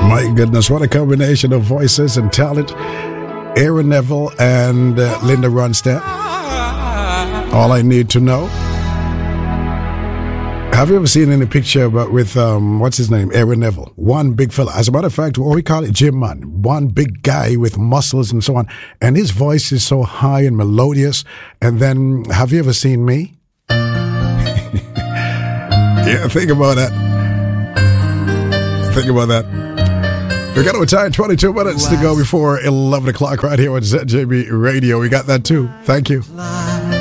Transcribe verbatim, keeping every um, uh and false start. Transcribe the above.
My goodness, what a combination of voices and talent. Aaron Neville and uh, Linda Ronstadt. All I Need to Know. Have you ever seen any picture about with, um, what's his name? Aaron Neville. One big fella. As a matter of fact, what we call it, Gym Man. One big guy with muscles and so on. And his voice is so high and melodious. And then, have you ever seen me? Yeah, think about that. Think about that. We got our time, twenty-two minutes to go before eleven o'clock right here on Z J B Radio. We got that too. Thank you.